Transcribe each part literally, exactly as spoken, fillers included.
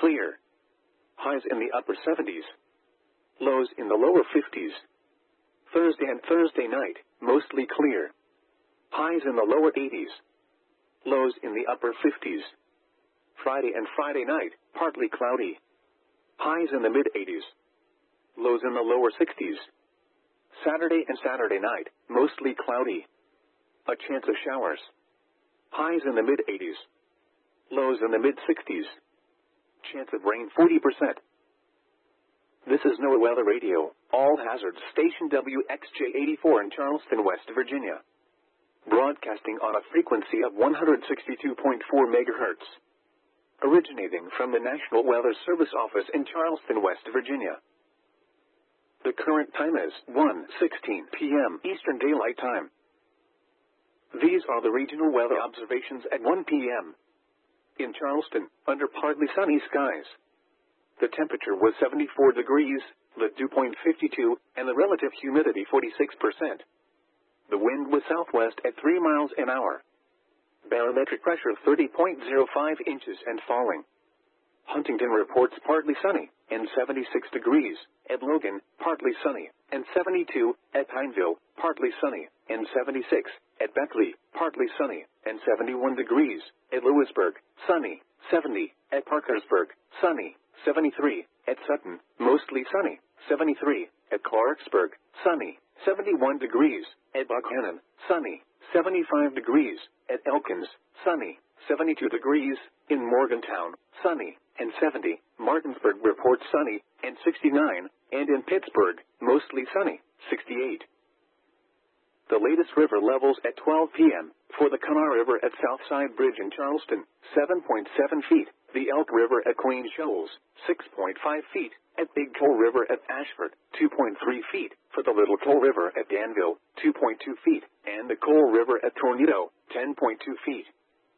clear. Highs in the upper seventies. Lows in the lower fifties. Thursday and Thursday night, mostly clear. Highs in the lower eighties. Lows in the upper fifties. Friday and Friday night, partly cloudy. Highs in the mid-eighties. Lows in the lower sixties. Saturday and Saturday night, mostly cloudy. A chance of showers. Highs in the mid-eighties. Lows in the mid-sixties. Chance of rain forty percent. This is NOAA Weather Radio, all hazards station W X J eighty-four in Charleston, West Virginia. Broadcasting on a frequency of one hundred sixty-two point four megahertz. Originating from the National Weather Service office in Charleston, West Virginia. The current time is one sixteen p m Eastern Daylight Time. These are the regional weather observations at one p m In Charleston, under partly sunny skies. The temperature was seventy-four degrees, the dew point fifty-two, and the relative humidity forty-six percent. The wind was southwest at three miles an hour. Barometric pressure thirty point zero five inches and falling. Huntington reports partly sunny, and seventy-six degrees. At Logan, partly sunny, and seventy-two. At Pineville, partly sunny, and seventy-six. At Beckley, partly sunny, and seventy-one degrees. At Lewisburg, sunny, seventy. At Parkersburg, sunny, seventy-three. At Sutton, mostly sunny, seventy-three. At Clarksburg, sunny, seventy-one degrees. At Buckhannon, sunny, seventy-five degrees. At Elkins, sunny, seventy-two degrees. In Morgantown, sunny, and seventy. Martinsburg reports sunny, and sixty-nine. And in Pittsburgh, mostly sunny, sixty-eight. The latest river levels at twelve p m For the Kanawha River at Southside Bridge in Charleston, seven point seven feet. The Elk River at Queen Shoals, six point five feet. At Big Coal River at Ashford, two point three feet. For the Little Coal River at Danville, two point two feet. And the Coal River at Tornado, ten point two feet.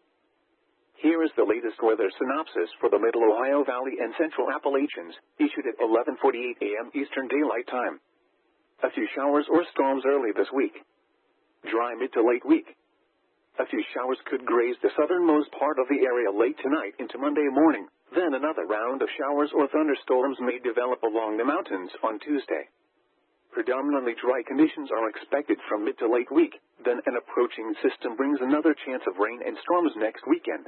Here is the latest weather synopsis for the Middle Ohio Valley and Central Appalachians, issued at eleven forty-eight a m Eastern Daylight Time. A few showers or storms early this week. Dry mid to late week. A few showers could graze the southernmost part of the area late tonight into Monday morning. Then another round of showers or thunderstorms may develop along the mountains on Tuesday. Predominantly dry conditions are expected from mid to late week. Then an approaching system brings another chance of rain and storms next weekend.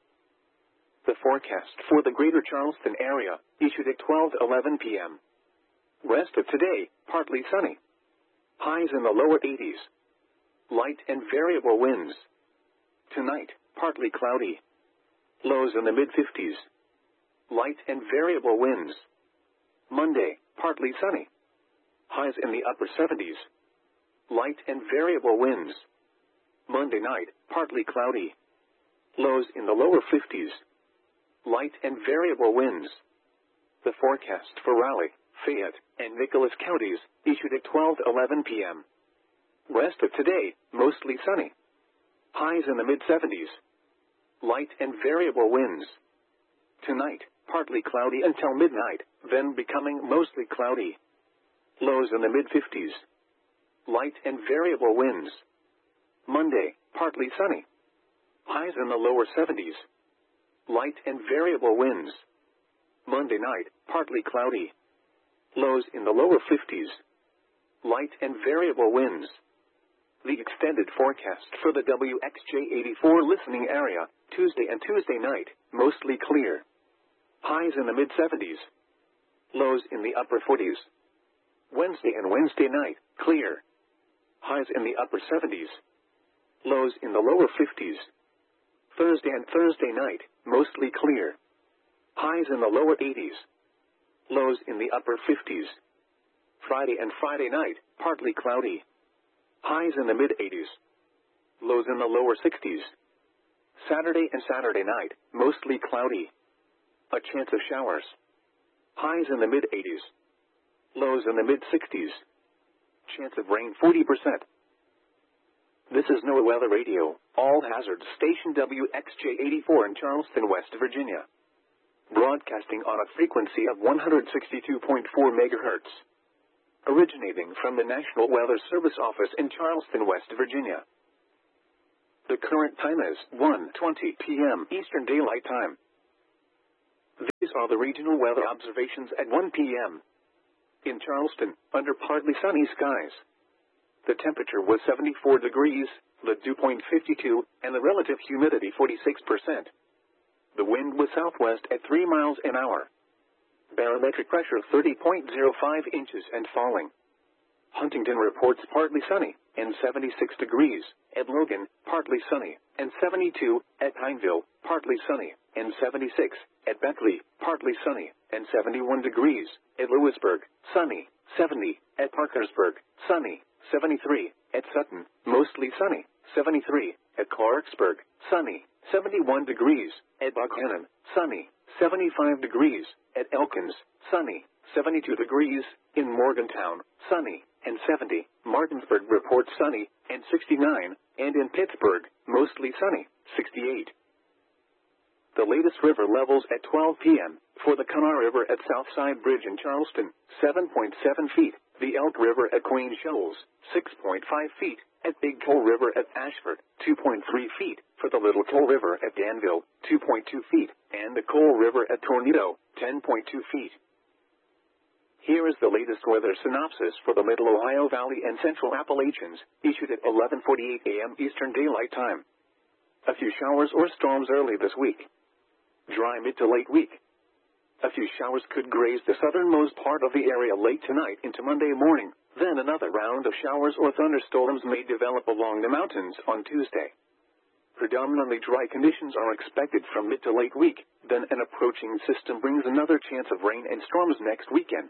The forecast for the greater Charleston area, issued at twelve eleven p m Rest of today, partly sunny. Highs in the lower eighties. Light and variable winds. Tonight, partly cloudy. Lows in the mid-fifties. Light and variable winds. Monday, partly sunny. Highs in the upper seventies. Light and variable winds. Monday night, partly cloudy. Lows in the lower fifties. Light and variable winds. The forecast for Raleigh, Fayette, and Nicholas counties, issued at twelve eleven p m Rest of today, mostly sunny. Highs in the mid-seventies. Light and variable winds. Tonight, partly cloudy until midnight, then becoming mostly cloudy. Lows in the mid-fifties. Light and variable winds. Monday, partly sunny. Highs in the lower seventies. Light and variable winds. Monday night, partly cloudy. Lows in the lower fifties. Light and variable winds. The extended forecast for the W X J eighty-four listening area, Tuesday and Tuesday night, mostly clear. Highs in the mid-seventies. Lows in the upper forties. Wednesday and Wednesday night, clear. Highs in the upper seventies. Lows in the lower fifties. Thursday and Thursday night, mostly clear. Highs in the lower eighties. Lows in the upper fifties. Friday and Friday night, partly cloudy. Highs in the mid-eighties. Lows in the lower sixties. Saturday and Saturday night, mostly cloudy. A chance of showers. Highs in the mid-eighties. Lows in the mid-sixties. Chance of rain forty percent. This is NOAA Weather Radio, all hazards station W X J eighty-four in Charleston, West Virginia. Broadcasting on a frequency of one hundred sixty-two point four megahertz. Originating from the National Weather Service office in Charleston, West Virginia. The current time is one twenty p m Eastern Daylight Time. These are the regional weather observations at one p m In Charleston, under partly sunny skies. The temperature was seventy-four degrees, the dew point fifty-two, and the relative humidity forty-six percent. The wind was southwest at three miles an hour. Barometric pressure thirty point zero five inches and falling. Huntington reports partly sunny, and seventy-six degrees. At Logan, partly sunny, and seventy-two. At Pineville, partly sunny, and seventy-six. At Beckley, partly sunny, and seventy-one degrees. At Lewisburg, sunny, seventy. At Parkersburg, sunny, seventy-three. At Sutton, mostly sunny, seventy-three. At Clarksburg, sunny, seventy-one degrees. At Buckhannon, sunny, seventy-five degrees. At Elkins, sunny, seventy-two degrees. In Morgantown, sunny, and seventy. Martinsburg reports sunny, and sixty-nine. And in Pittsburgh, mostly sunny, sixty-eight. The latest river levels at twelve p m For the Kanawha River at Southside Bridge in Charleston, seven point seven feet. The Elk River at Queen Shoals, six point five feet. At Big Coal River at Ashford, two point three feet. For the Little Coal River at Danville, two point two feet. And the Coal River at Tornado, ten point two feet. Here is the latest weather synopsis for the Middle Ohio Valley and Central Appalachians, issued at eleven forty-eight a m Eastern Daylight Time. A few showers or storms early this week. Dry mid to late week. A few showers could graze the southernmost part of the area late tonight into Monday morning. Then another round of showers or thunderstorms may develop along the mountains on Tuesday. Predominantly dry conditions are expected from mid to late week. Then an approaching system brings another chance of rain and storms next weekend.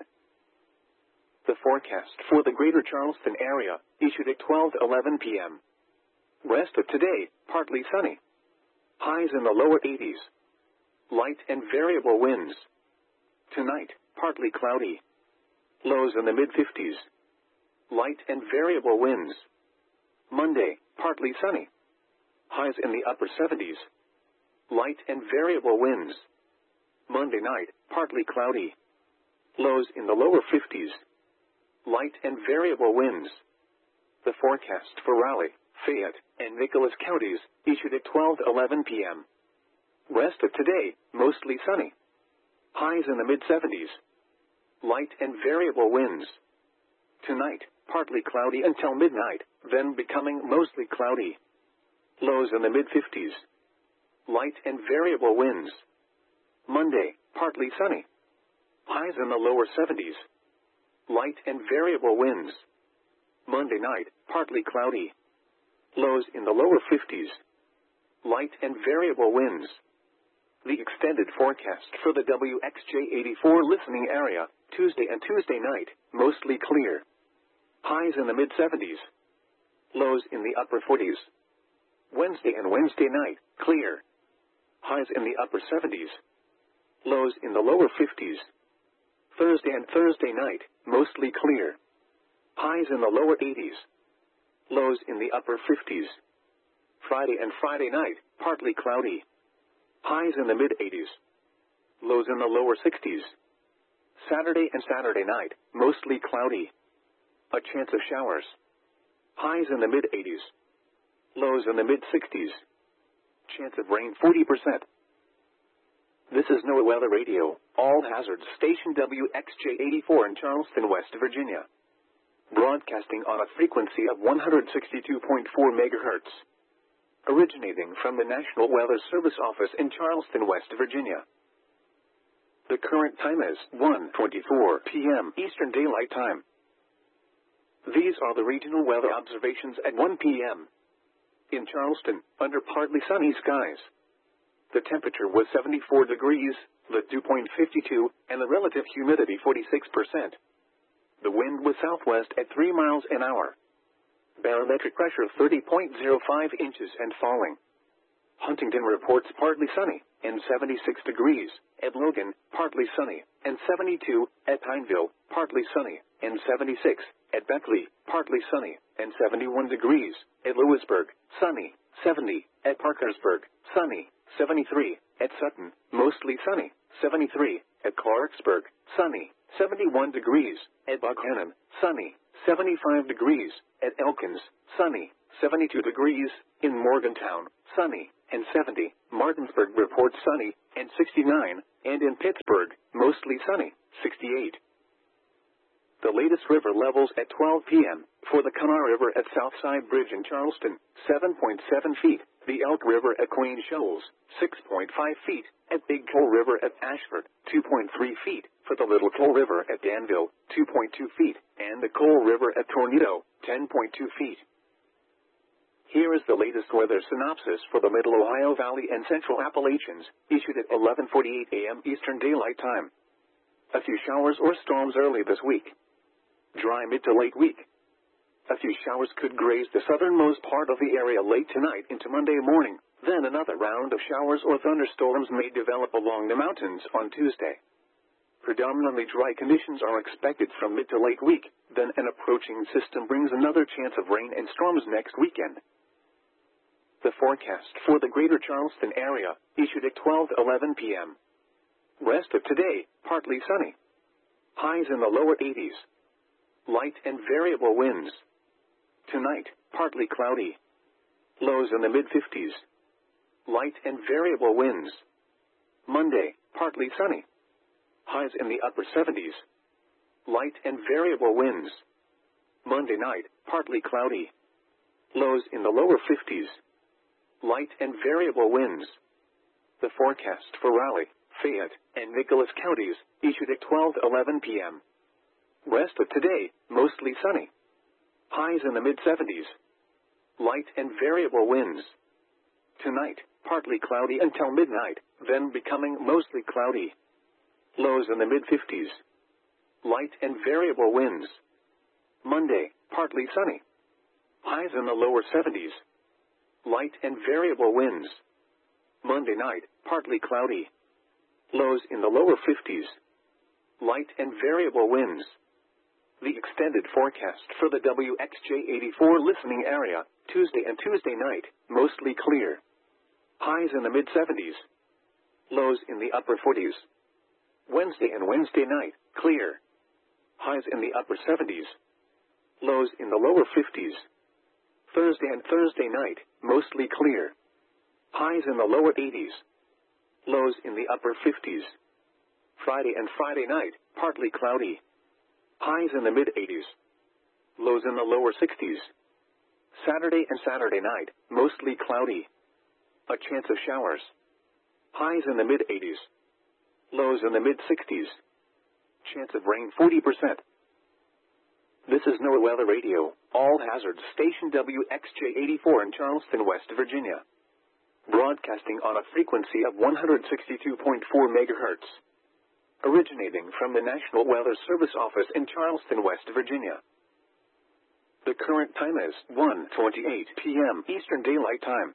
The forecast for the greater Charleston area, issued at twelve eleven p m Rest of today, partly sunny. Highs in the lower eighties. Light and variable winds. Tonight, partly cloudy. Lows in the mid-fifties. Light and variable winds. Monday, partly sunny. Highs in the upper seventies. Light and variable winds. Monday night, partly cloudy. Lows in the lower fifties. Light and variable winds. The forecast for Raleigh, Fayette, and Nicholas counties, issued at twelve eleven p m Rest of today, mostly sunny. Highs in the mid-seventies. Light and variable winds. Tonight, partly cloudy until midnight, then becoming mostly cloudy. Lows in the mid-fifties. Light and variable winds. Monday, partly sunny. Highs in the lower seventies. Light and variable winds. Monday night, partly cloudy. Lows in the lower fifties. Light and variable winds. The extended forecast for the W X J eighty-four listening area, Tuesday and Tuesday night, mostly clear. Highs in the mid-seventies. Lows in the upper forties. Wednesday and Wednesday night, clear. Highs in the upper seventies. Lows in the lower fifties. Thursday and Thursday night, mostly clear. Highs in the lower eighties. Lows in the upper fifties. Friday and Friday night, partly cloudy. Highs in the mid-eighties. Lows in the lower sixties. Saturday and Saturday night, mostly cloudy. A chance of showers. Highs in the mid-eighties. Lows in the mid-sixties. Chance of rain forty percent. This is NOAA Weather Radio, all hazards station W X J eighty-four in Charleston, West Virginia. Broadcasting on a frequency of one hundred sixty-two point four megahertz. Originating from the National Weather Service office in Charleston, West Virginia. The current time is one twenty-four p m Eastern Daylight Time. These are the regional weather observations at one p m In Charleston, under partly sunny skies. The temperature was seventy-four degrees, the dew point fifty-two, and the relative humidity forty-six percent. The wind was southwest at three miles an hour. Barometric pressure thirty point zero five inches and falling. Huntington reports partly sunny, and seventy-six degrees. At Logan, partly sunny, and seventy-two. At Pineville, partly sunny, and seventy-six. At Beckley, partly sunny, and seventy-one degrees. At Lewisburg, sunny, seventy. At Parkersburg, sunny, seventy-three. At Sutton, mostly sunny, seventy-three. At Clarksburg, sunny, seventy-one degrees. At Buckhannon, sunny, seventy-five degrees. At Elkins, sunny, seventy-two degrees. In Morgantown, sunny, and seventy. Martinsburg reports sunny, and sixty-nine, and in Pittsburgh, mostly sunny, sixty-eight. The latest river levels at twelve p m for the Kanawha River at Southside Bridge in Charleston, seven point seven feet. The Elk River at Queen Shoals, six point five feet. At Big Coal River at Ashford, two point three feet. For the Little Coal River at Danville, two point two feet. And the Coal River at Tornado, ten point two feet. Here is the latest weather synopsis for the Middle Ohio Valley and Central Appalachians, issued at eleven forty-eight a m Eastern Daylight Time. A few showers or storms early this week. Dry mid to late week. A few showers could graze the southernmost part of the area late tonight into Monday morning. Then another round of showers or thunderstorms may develop along the mountains on Tuesday. Predominantly dry conditions are expected from mid to late week. Then an approaching system brings another chance of rain and storms next weekend. The forecast for the greater Charleston area, issued at twelve eleven p m Rest of today, partly sunny. Highs in the lower eighties. Light and variable winds. Tonight, partly cloudy. Lows in the mid-fifties. Light and variable winds. Monday, partly sunny. Highs in the upper seventies. Light and variable winds. Monday night, partly cloudy. Lows in the lower fifties. Light and variable winds. The forecast for Raleigh, Fayette, and Nicholas counties, issued at twelve eleven p m Rest of today, mostly sunny. Highs in the mid-seventies. Light and variable winds. Tonight, partly cloudy until midnight, then becoming mostly cloudy. Lows in the mid-fifties. Light and variable winds. Monday, partly sunny. Highs in the lower seventies. Light and variable winds. Monday night, partly cloudy. Lows in the lower fifties. Light and variable winds. The extended forecast for the W X J eighty-four listening area, Tuesday and Tuesday night, mostly clear. Highs in the mid-seventies. Lows in the upper forties. Wednesday and Wednesday night, clear. Highs in the upper seventies. Lows in the lower fifties. Thursday and Thursday night, mostly clear. Highs in the lower eighties. Lows in the upper fifties. Friday and Friday night, partly cloudy. Highs in the mid-eighties. Lows in the lower sixties. Saturday and Saturday night, mostly cloudy. A chance of showers. Highs in the mid-eighties. Lows in the mid-sixties. Chance of rain forty percent. This is NOAA Weather Radio, all hazards station W X J eighty-four in Charleston, West Virginia. Broadcasting on a frequency of one hundred sixty-two point four megahertz. Originating from the National Weather Service office in Charleston, West Virginia. The current time is one twenty-eight p m Eastern Daylight Time.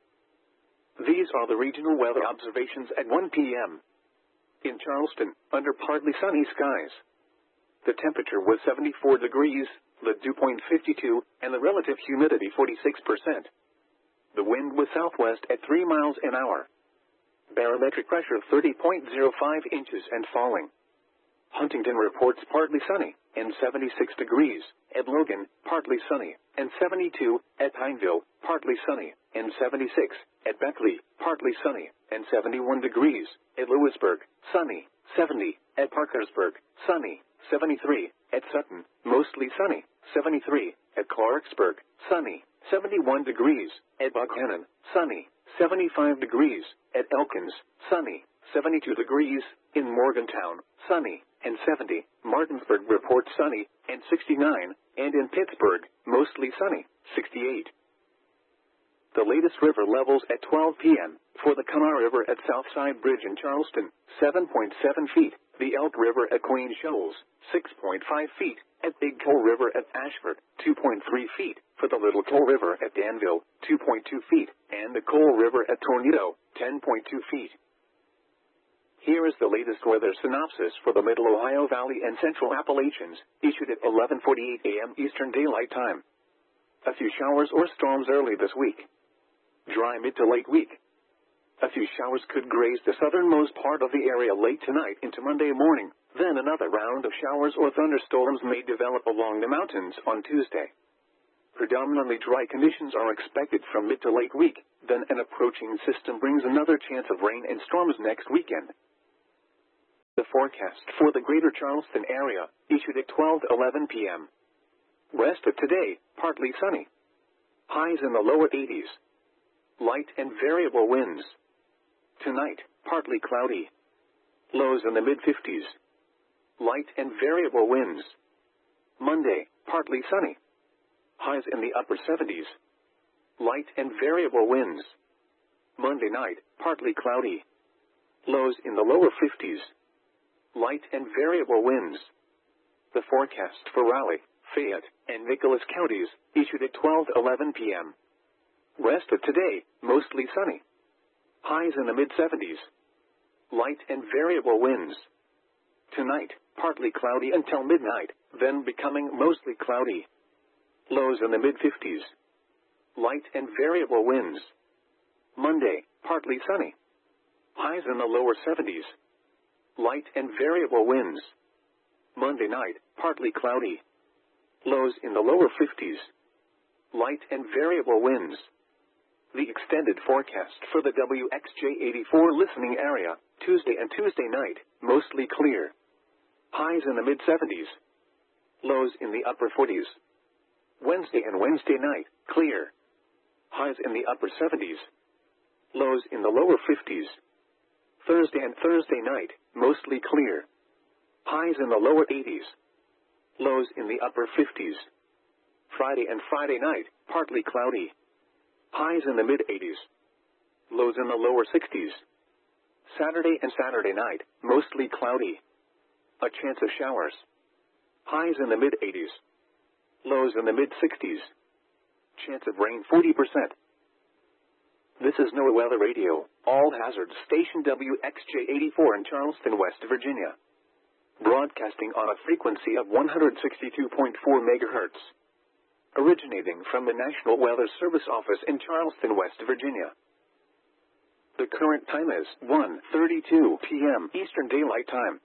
These are the regional weather observations at one p m In Charleston, under partly sunny skies. The temperature was seventy-four degrees, the dew point fifty-two, and the relative humidity forty-six percent. The wind was southwest at three miles an hour. Barometric pressure thirty point zero five inches and falling. Huntington reports partly sunny, and seventy-six degrees. At Logan, partly sunny, and seventy-two. At Pineville, partly sunny, and seventy-six. At Beckley, partly sunny, and seventy-one degrees. At Lewisburg, sunny, seventy. At Parkersburg, sunny, seventy-three. At Sutton, mostly sunny, seventy-three. At Clarksburg, sunny, seventy-one degrees. At Buckhannon, sunny, seventy-five degrees. At Elkins, sunny, seventy-two degrees. In Morgantown, sunny, and seventy. Martinsburg reports sunny, and sixty-nine. And in Pittsburgh, mostly sunny, sixty-eight. The latest river levels at twelve p m for the Kanawha River at Southside Bridge in Charleston, seven point seven feet. The Elk River at Queen Shoals, six point five feet. At Big Coal River at Ashford, two point three feet. For the Little Coal River at Danville, two point two feet. And the Coal River at Tornado, ten point two feet. Here is the latest weather synopsis for the Middle Ohio Valley and Central Appalachians, issued at eleven forty-eight a m Eastern Daylight Time. A few showers or storms early this week. Dry mid to late week. A few showers could graze the southernmost part of the area late tonight into Monday morning. Then another round of showers or thunderstorms may develop along the mountains on Tuesday. Predominantly dry conditions are expected from mid to late week. then an approaching system brings another chance of rain and storms next weekend. The forecast for the Greater Charleston area, issued at twelve eleven p m Rest of today, partly sunny. Highs in the lower eighties. Light and variable winds. Tonight, partly cloudy. Lows in the mid-fifties. Light and variable winds. Monday, partly sunny. Highs in the upper seventies. Light and variable winds. Monday night, partly cloudy. Lows in the lower fifties. Light and variable winds. The forecast for Raleigh, Fayette, and Nicholas counties, issued at twelve eleven p m Rest of today, mostly sunny. Highs in the mid-seventies. Light and variable winds. Tonight, partly cloudy until midnight, then becoming mostly cloudy. Lows in the mid-fifties. Light and variable winds. Monday, partly sunny. Highs in the lower seventies. Light and variable winds. Monday night, partly cloudy. Lows in the lower fifties. Light and variable winds. The extended forecast for the W X J eighty-four listening area, Tuesday and Tuesday night, mostly clear. Highs in the mid-seventies. Lows in the upper forties. Wednesday and Wednesday night, clear. Highs in the upper seventies. Lows in the lower fifties. Thursday and Thursday night, mostly clear. Highs in the lower eighties. Lows in the upper fifties. Friday and Friday night, partly cloudy. Highs in the mid-eighties. Lows in the lower sixties. Saturday and Saturday night, mostly cloudy. A chance of showers. Highs in the mid-eighties. Lows in the mid-sixties. Chance of rain forty percent. This is NOAA Weather Radio, all hazards station W X J eighty-four in Charleston, West Virginia. Broadcasting on a frequency of one hundred sixty-two point four megahertz. Originating from the National Weather Service office in Charleston, West Virginia. The current time is one thirty-two p m Eastern Daylight Time.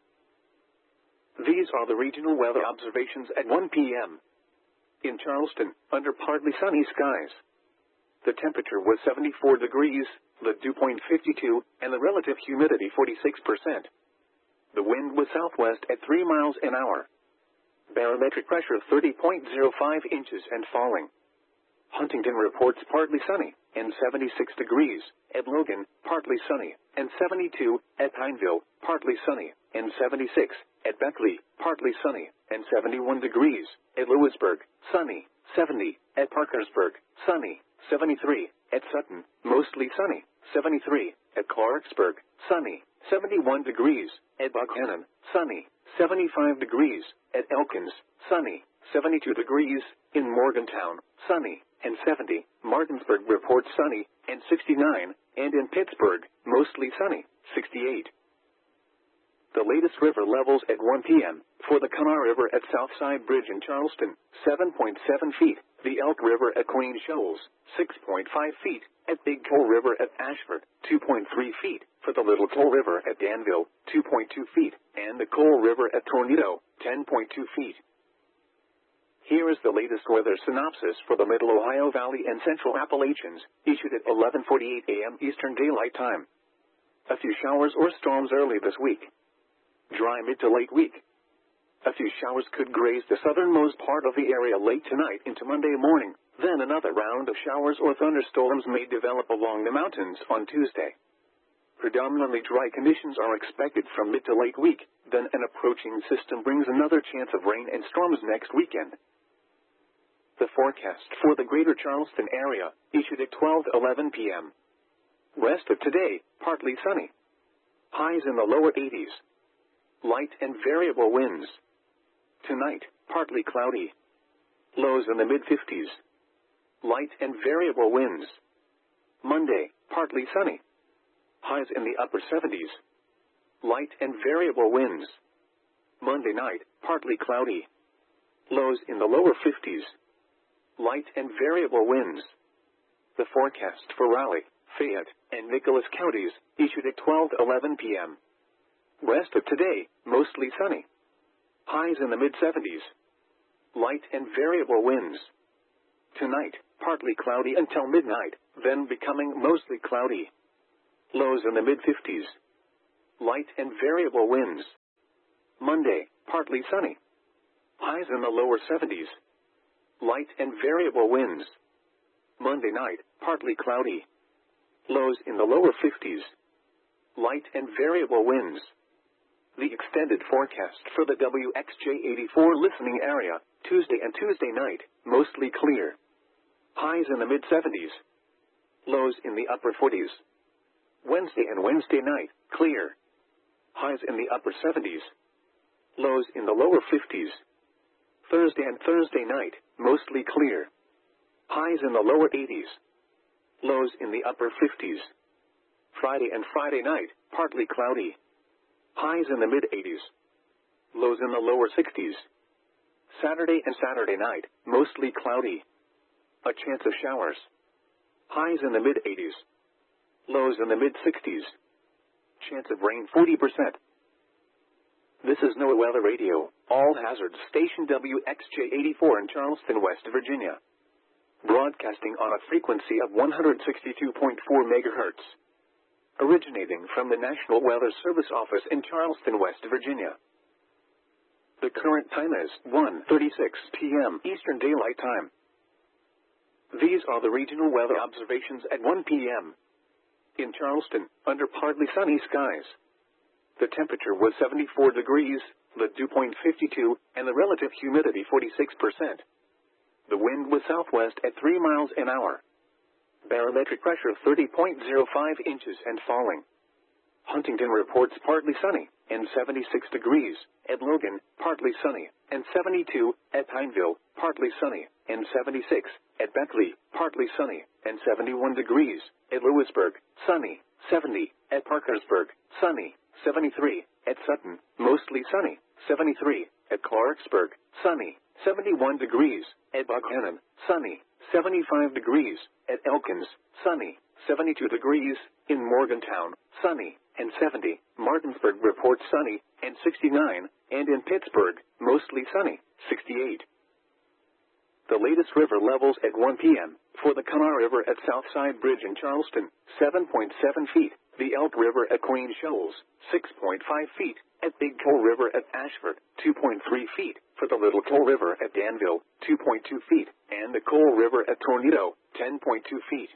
These are the regional weather observations at one p m In Charleston, under partly sunny skies. The temperature was seventy-four degrees, the dew point fifty-two, and the relative humidity forty-six percent. The wind was southwest at three miles an hour. Barometric pressure thirty point zero five inches and falling. Huntington reports partly sunny, and seventy-six degrees. At Logan, partly sunny, and seventy-two. At Pineville, partly sunny, and seventy-six. At Beckley, partly sunny, and seventy-one degrees. At Lewisburg, sunny, seventy. At Parkersburg, sunny, seventy-three. At Sutton, mostly sunny, seventy-three. At Clarksburg, sunny, seventy-one degrees. At Buckhannon, sunny, seventy-five degrees. At Elkins, sunny, seventy-two degrees. In Morgantown, sunny, and seventy. Martinsburg reports sunny, and sixty-nine. And in Pittsburgh, mostly sunny, sixty-eight. The latest river levels at one p m For the Kanawha River at Southside Bridge in Charleston, seven point seven feet. The Elk River at Queen Shoals, six point five feet. At Big Coal River at Ashford, two point three feet. For the Little Coal River at Danville, two point two feet. And the Coal River at Tornado, ten point two feet. Here is the latest weather synopsis for the Middle Ohio Valley and Central Appalachians, issued at eleven forty-eight a m Eastern Daylight Time. A few showers or storms early this week. Dry mid to late week. A few showers could graze the southernmost part of the area late tonight into Monday morning. Then another round of showers or thunderstorms may develop along the mountains on Tuesday. Predominantly dry conditions are expected from mid to late week. Then an approaching system brings another chance of rain and storms next weekend. The forecast for the Greater Charleston area, issued at twelve eleven p m Rest of today, partly sunny. Highs in the lower eighties. Light and variable winds. Tonight, partly cloudy. Lows in the mid-fifties. Light and variable winds. Monday, partly sunny. Highs in the upper seventies. Light and variable winds. Monday night, partly cloudy. Lows in the lower fifties. Light and variable winds. The forecast for Raleigh, Fayette, and Nicholas counties, issued at twelve eleven p m Rest of today, mostly sunny. Highs in the mid-seventies. Light and variable winds. Tonight, partly cloudy until midnight, then becoming mostly cloudy. Lows in the mid fifties. Light and variable winds. Monday, partly sunny. Highs in the lower seventies. Light and variable winds. Monday night, partly cloudy. Lows in the lower fifties. Light and variable winds. The extended forecast for the W X J eighty-four listening area, Tuesday and Tuesday night, mostly clear. Highs in the mid seventies. Lows in the upper forties. Wednesday and Wednesday night, clear. Highs in the upper seventies. Lows in the lower fifties. Thursday and Thursday night, mostly clear. Highs in the lower eighties. Lows in the upper fifties. Friday and Friday night, partly cloudy. Highs in the mid eighties. Lows in the lower sixties. Saturday and Saturday night, mostly cloudy. A chance of showers. Highs in the mid eighties. Lows in the mid sixties. Chance of rain forty percent. This is NOAA Weather Radio, all hazards station W X J eighty-four in Charleston, West Virginia. Broadcasting on a frequency of one hundred sixty-two point four megahertz. Originating from the National Weather Service office in Charleston, West Virginia. The current time is one thirty-six p m Eastern Daylight Time. These are the regional weather observations at one p m In Charleston, under partly sunny skies. The temperature was seventy-four degrees, the dew point fifty-two, and the relative humidity forty-six percent. The wind was southwest at three miles an hour. Barometric pressure thirty point zero five inches and falling. Huntington reports partly sunny, and seventy-six degrees. At Logan, partly sunny, and seventy-two. At Pineville, partly sunny, and seventy-six. At Beckley, partly sunny, and seventy-one degrees. At Lewisburg, sunny, seventy. At Parkersburg, sunny, seventy-three. At Sutton, mostly sunny, seventy-three. At Clarksburg, sunny, seventy-one degrees. At Buckhannon, sunny, seventy-five degrees. At Elkins, sunny, seventy-two degrees. In Morgantown, sunny, and seventy. Martinsburg reports sunny, and sixty-nine. And in Pittsburgh, mostly sunny, sixty-eight. The latest river levels at one p m for the Kanawha River at Southside Bridge in Charleston, seven point seven feet. The Elk River at Queen Shoals, six point five feet. At Big Coal River at Ashford, two point three feet. For the Little Coal River at Danville, two point two feet. And the Coal River at Tornado, ten point two feet.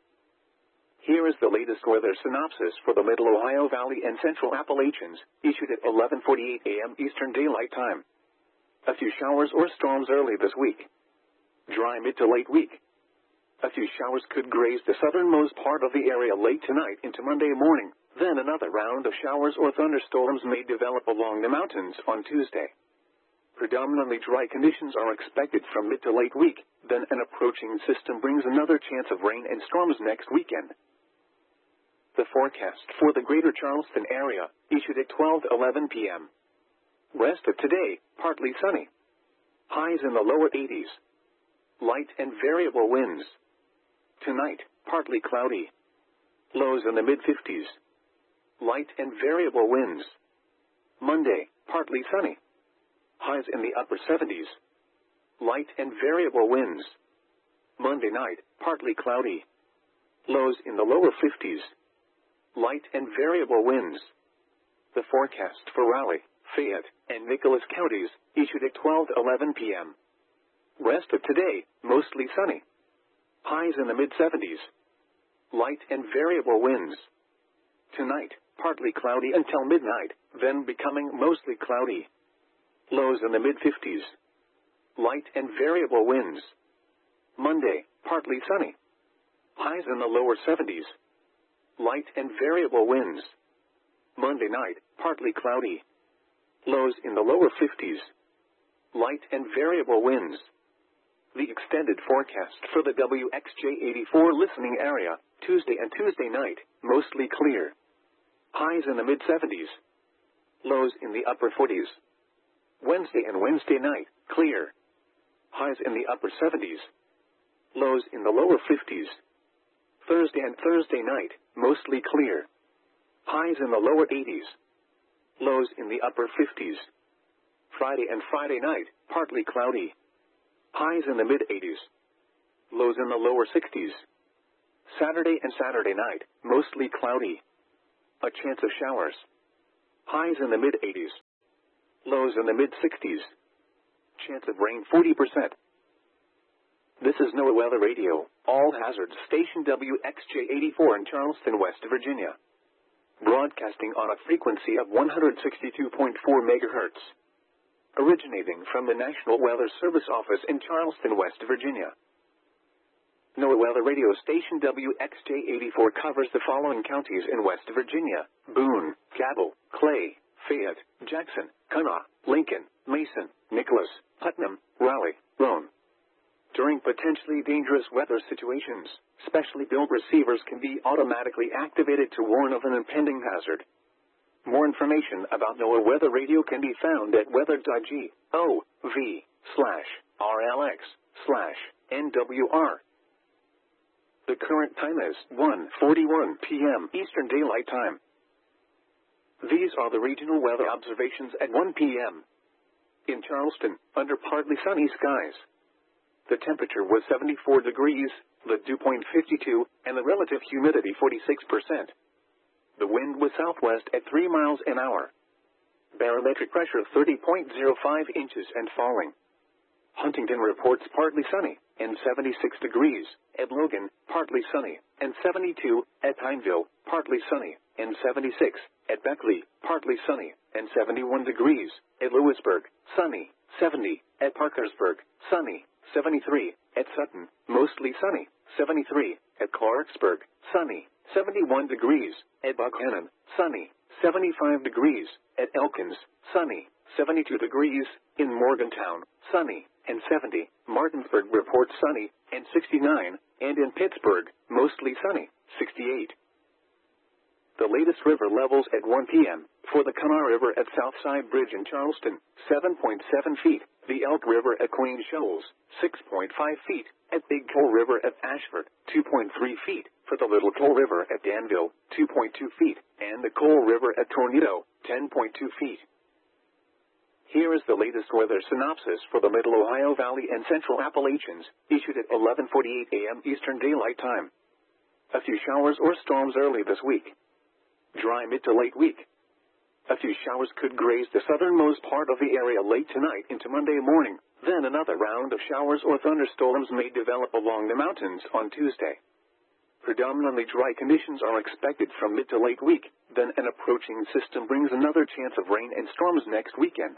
Here is the latest weather synopsis for the Middle Ohio Valley and Central Appalachians, issued at eleven forty-eight a m Eastern Daylight Time. A few showers or storms early this week. Dry mid to late week. A few showers could graze the southernmost part of the area late tonight into Monday morning. Then another round of showers or thunderstorms may develop along the mountains on Tuesday. Predominantly dry conditions are expected from mid to late week. Then an approaching system brings another chance of rain and storms next weekend. The forecast for the greater Charleston area, issued at twelve eleven p m Rest of today, partly sunny. Highs in the lower eighties. Light and variable winds. Tonight, partly cloudy. Lows in the mid fifties. Light and variable winds. Monday, partly sunny. Highs in the upper seventies. Light and variable winds. Monday night, partly cloudy. Lows in the lower fifties. Light and variable winds. The forecast for Raleigh, Fayette, and Nicholas counties, issued at twelve eleven p m Rest of today, mostly sunny. Highs in the mid seventies. Light and variable winds. Tonight, partly cloudy until midnight, then becoming mostly cloudy. Lows in the mid fifties. Light and variable winds. Monday, partly sunny. Highs in the lower seventies. Light and variable winds. Monday night, partly cloudy. Lows in the lower fifties. Light and variable winds. The extended forecast for the W X J eighty-four listening area, Tuesday and Tuesday night, mostly clear. Highs in the mid seventies. Lows in the upper forties. Wednesday and Wednesday night, clear. Highs in the upper seventies. Lows in the lower fifties. Thursday and Thursday night, mostly clear. Highs in the lower eighties. Lows in the upper fifties. Friday and Friday night, partly cloudy. Highs in the mid eighties. Lows in the lower sixties. Saturday and Saturday night, mostly cloudy. A chance of showers. Highs in the mid-eighties. Lows in the mid-sixties. Chance of rain forty percent. This is NOAA Weather Radio, all hazards station W X J eighty-four in Charleston, West Virginia. Broadcasting on a frequency of one hundred sixty-two point four megahertz. Originating from the National Weather Service office in Charleston, West Virginia. NOAA Weather Radio station W X J eighty-four covers the following counties in West Virginia: Boone, Cabell, Clay, Fayette, Jackson, Kanawha, Lincoln, Mason, Nicholas, Putnam, Raleigh, Roane. During potentially dangerous weather situations, specially built receivers can be automatically activated to warn of an impending hazard. More information about NOAA Weather Radio can be found at weather.gov slash RLX slash NWR. The current time is one forty-one p m Eastern Daylight Time. These are the regional weather observations at one p m In Charleston, under partly sunny skies. The temperature was seventy-four degrees, the dew point fifty-two, and the relative humidity forty-six percent. The wind was southwest at three miles an hour. Barometric pressure thirty point zero five inches and falling. Huntington reports partly sunny, and seventy-six degrees. At Logan, partly sunny, and seventy-two. At Pineville, partly sunny, and seventy-six. At Beckley, partly sunny, and seventy-one degrees. At Lewisburg, sunny, seventy. At Parkersburg, sunny, seventy-three. At Sutton, mostly sunny, seventy-three. At Clarksburg, sunny, seventy-one degrees. At Buckhannon, sunny, seventy-five degrees. At Elkins, sunny, seventy-two degrees. In Morgantown, sunny, and seventy. Martinsburg reports sunny, and sixty-nine. And in Pittsburgh, mostly sunny, sixty-eight. The latest river levels at one p m For the Kanawha River at Southside Bridge in Charleston, seven point seven feet. The Elk River at Queen Shoals, six point five feet. At Big Coal River at Ashford, two point three feet. For the Little Coal River at Danville, two point two feet. And the Coal River at Tornado, ten point two feet. Here is the latest weather synopsis for the Middle Ohio Valley and Central Appalachians, issued at eleven forty-eight a m Eastern Daylight Time. A few showers or storms early this week. Dry mid to late week. A few showers could graze the southernmost part of the area late tonight into Monday morning. Then another round of showers or thunderstorms may develop along the mountains on Tuesday. Predominantly dry conditions are expected from mid to late week. Then an approaching system brings another chance of rain and storms next weekend.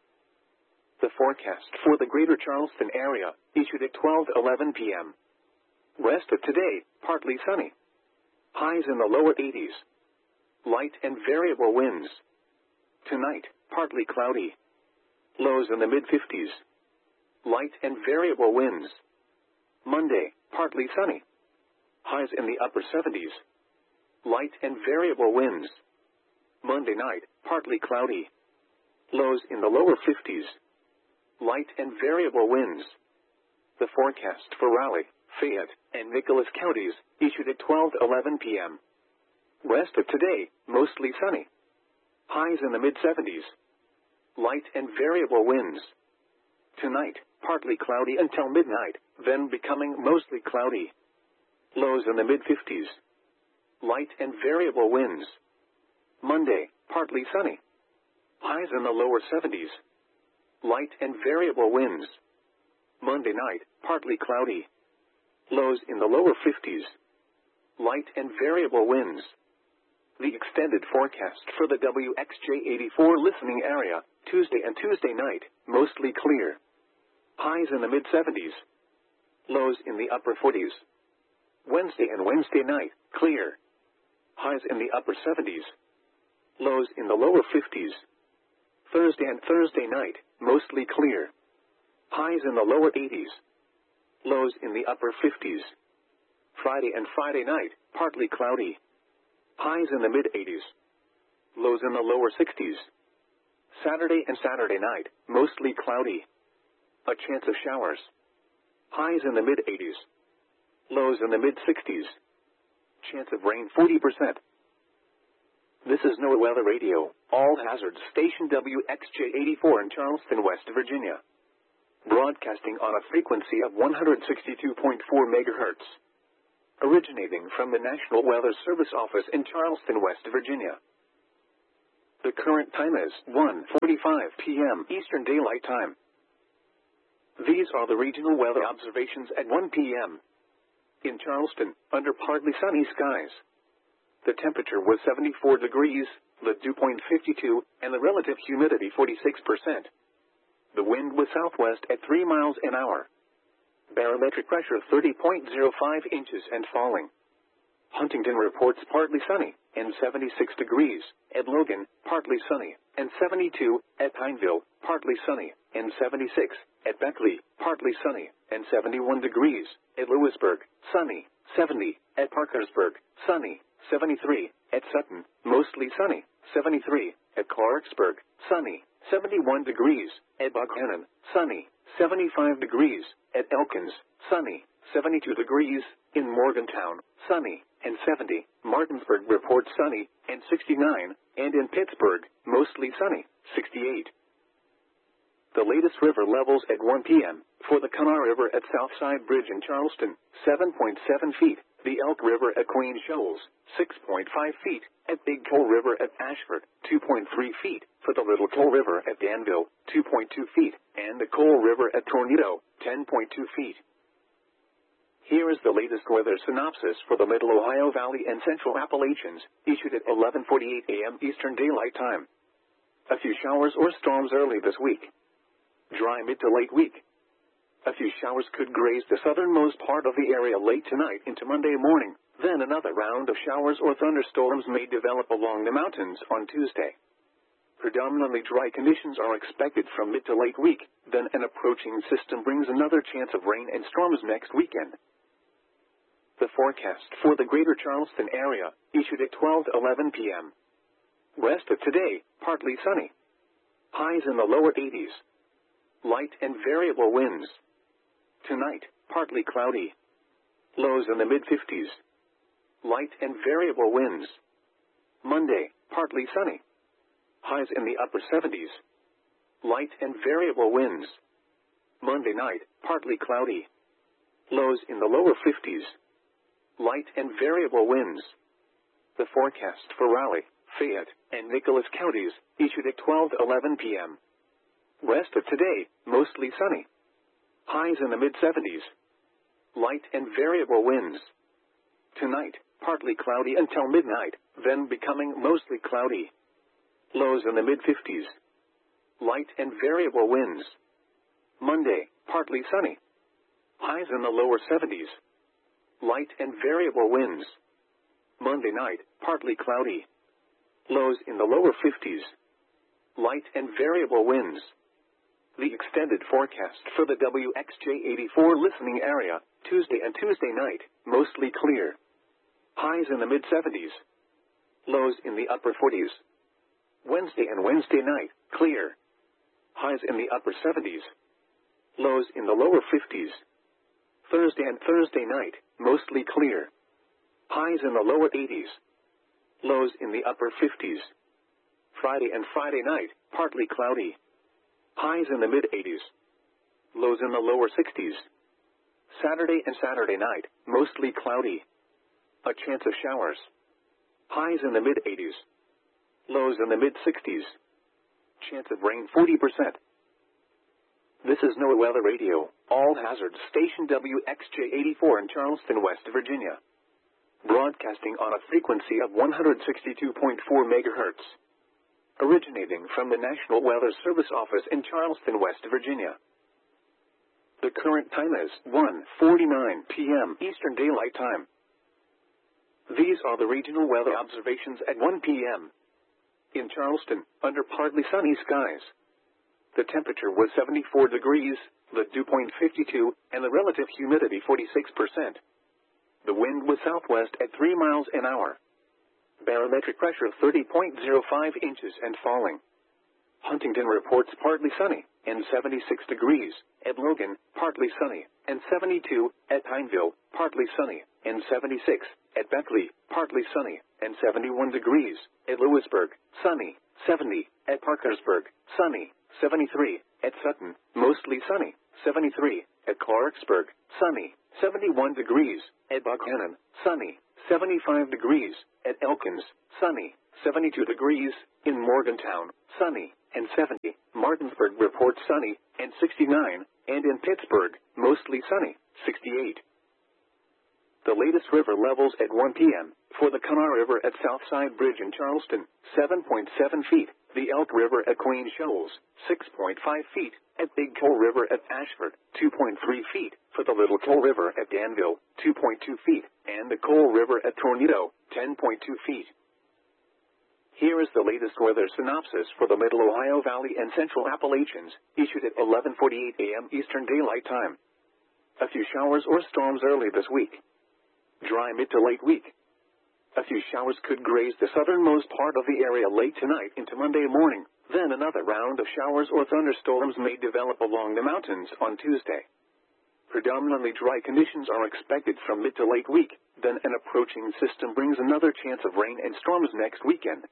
The forecast for the greater Charleston area, issued at twelve eleven p m Rest of today, partly sunny. Highs in the lower eighties. Light and variable winds. Tonight, partly cloudy. Lows in the mid-fifties. Light and variable winds. Monday, partly sunny. Highs in the upper seventies. Light and variable winds. Monday night, partly cloudy. Lows in the lower fifties. Light and variable winds. The forecast for Raleigh, Fayette, and Nicholas counties, issued at twelve eleven p m Rest of today, mostly sunny. Highs in the mid-seventies. Light and variable winds. Tonight, partly cloudy until midnight, then becoming mostly cloudy. Lows in the mid-fifties. Light and variable winds. Monday, partly sunny. Highs in the lower seventies. Light and variable winds. Monday night, partly cloudy. Lows in the lower fifties. Light and variable winds. The extended forecast for the W X J eighty-four listening area, Tuesday and Tuesday night, mostly clear. Highs in the mid-seventies. Lows in the upper forties. Wednesday and Wednesday night, clear. Highs in the upper seventies. Lows in the lower fifties. Thursday and Thursday night, mostly clear. Highs in the lower eighties. Lows in the upper fifties. Friday and Friday night, partly cloudy. Highs in the mid-eighties. Lows in the lower sixties. Saturday and Saturday night, mostly cloudy. A chance of showers. Highs in the mid-eighties. Lows in the mid-sixties. Chance of rain forty percent. This is NOAA Weather Radio, all hazards station W X J eighty-four in Charleston, West Virginia. Broadcasting on a frequency of one hundred sixty-two point four megahertz. originating from the National Weather Service office in Charleston, West Virginia. The current time is one forty-five p m Eastern Daylight Time. These are the regional weather observations at one p m In Charleston, under partly sunny skies. The temperature was seventy-four degrees, the dew point fifty-two, and the relative humidity forty-six percent. The wind was southwest at three miles an hour. Barometric pressure thirty point zero five inches and falling. Huntington reports partly sunny, and seventy-six degrees. At Logan, partly sunny, and seventy-two. At Pineville, partly sunny, and seventy-six. At Beckley, partly sunny, and seventy-one degrees. At Lewisburg, sunny, seventy. At Parkersburg, sunny, seventy-three. At Sutton, mostly sunny, seventy-three. At Clarksburg, sunny, seventy-one degrees. At Buckhannon, sunny, seventy-five degrees. At Elkins, sunny, seventy-two degrees. In Morgantown, sunny, and seventy. Martinsburg reports sunny, and sixty-nine. And in Pittsburgh, mostly sunny, sixty-eight. The latest river levels at one p m For the Kanawha River at Southside Bridge in Charleston, seven point seven feet. The Elk River at Queen Shoals, six point five feet. At Big Coal River at Ashford, two point three feet. For the Little Coal River at Danville, two point two feet. And the Coal River at Tornado, ten point two feet. Here is the latest weather synopsis for the Middle Ohio Valley and Central Appalachians, issued at eleven forty-eight a m Eastern Daylight Time. A few showers or storms early this week. Dry mid to late week. A few showers could graze the southernmost part of the area late tonight into Monday morning. Then another round of showers or thunderstorms may develop along the mountains on Tuesday. Predominantly dry conditions are expected from mid to late week. Then an approaching system brings another chance of rain and storms next weekend. The forecast for the greater Charleston area, issued at twelve eleven p m West of today, partly sunny. Highs in the lower eighties. Light and variable winds. Tonight, partly cloudy. Lows in the mid-fifties. Light and variable winds. Monday, partly sunny. Highs in the upper seventies. Light and variable winds. Monday night, partly cloudy. Lows in the lower fifties. Light and variable winds. The forecast for Raleigh, Fayette, and Nicholas counties, issued at twelve eleven p m West of today, mostly sunny. Highs in the mid-seventies. Light and variable winds. Tonight, partly cloudy until midnight, then becoming mostly cloudy. Lows in the mid-fifties. Light and variable winds. Monday, partly sunny. Highs in the lower seventies. Light and variable winds. Monday night, partly cloudy. Lows in the lower fifties. Light and variable winds. The extended forecast for the W X J eighty-four listening area, Tuesday and Tuesday night, mostly clear. Highs in the mid-seventies. Lows in the upper forties. Wednesday and Wednesday night, clear. Highs in the upper seventies. Lows in the lower fifties. Thursday and Thursday night, mostly clear. Highs in the lower eighties. Lows in the upper fifties. Friday and Friday night, partly cloudy. Highs in the mid-eighties. Lows in the lower sixties. Saturday and Saturday night, mostly cloudy. A chance of showers. Highs in the mid-eighties. Lows in the mid-sixties. Chance of rain forty percent. This is NOAA Weather Radio, all hazards station W X J eighty-four in Charleston, West Virginia. Broadcasting on a frequency of one hundred sixty-two point four megahertz. Originating from the National Weather Service office in Charleston, West Virginia. The current time is one forty-nine p m Eastern Daylight Time. These are the regional weather observations at one p m In Charleston, under partly sunny skies. The temperature was seventy-four degrees, the dew point fifty-two, and the relative humidity forty-six percent. The wind was southwest at three miles an hour. Barometric pressure thirty point zero five inches and falling. Huntington reports partly sunny, and seventy-six degrees. At Logan, partly sunny, and seventy-two. At Pineville, partly sunny, and seventy-six. At Beckley, partly sunny, and seventy-one degrees. At Lewisburg, sunny, seventy. At Parkersburg, sunny, seventy-three. At Sutton, mostly sunny, seventy-three. At Clarksburg, sunny, seventy-one degrees. At Buchanan, sunny, seventy-five degrees. At Elkins, sunny, seventy-two degrees. In Morgantown, sunny, and seventy. Martinsburg reports sunny, and sixty-nine. And in Pittsburgh, mostly sunny, sixty-eight. The latest river levels at one p m For the Kanawha River at Southside Bridge in Charleston, seven point seven feet. The Elk River at Queen Shoals, six point five feet. At Big Coal River at Ashford, two point three feet. For the Little Coal River at Danville, two point two feet. And the Coal River at Tornado, ten point two feet. Here is the latest weather synopsis for the Middle Ohio Valley and Central Appalachians, issued at eleven forty-eight a m Eastern Daylight Time. A few showers or storms early this week. Dry mid to late week. A few showers could graze the southernmost part of the area late tonight into Monday morning. Then another round of showers or thunderstorms may develop along the mountains on Tuesday. Predominantly dry conditions are expected from mid to late week. Then an approaching system brings another chance of rain and storms next weekend.